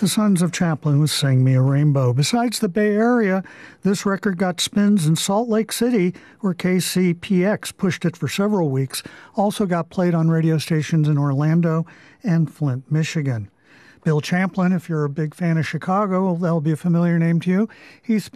The Sons of Chaplin with Sing Me a Rainbow. Besides the Bay Area, this record got spins in Salt Lake City, where KCPX pushed it for several weeks. Also got played on radio stations in Orlando and Flint, Michigan. Bill Champlin, if you're a big fan of Chicago, that'll be a familiar name to you. He